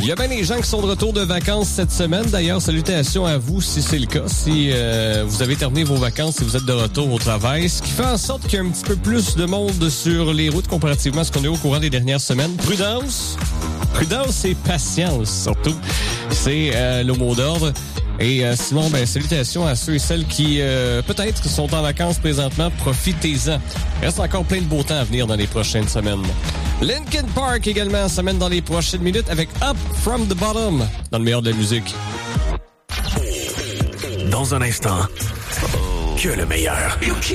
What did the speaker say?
Il y a bien des gens qui sont de retour de vacances cette semaine. D'ailleurs, salutations à vous si c'est le cas. Si vous avez terminé vos vacances et vous êtes de retour au travail. Ce qui fait en sorte qu'il y a un petit peu plus de monde sur les routes comparativement à ce qu'on a eu au courant des dernières semaines. Prudence et patience surtout. C'est le mot d'ordre. Et sinon, salutations à ceux et celles qui peut-être sont en vacances présentement. Profitez-en. Il reste encore plein de beau temps à venir dans les prochaines semaines. Linkin Park également s'amène dans les prochaines minutes avec Up From The Bottom dans le meilleur de la musique. Dans un instant, que le meilleur.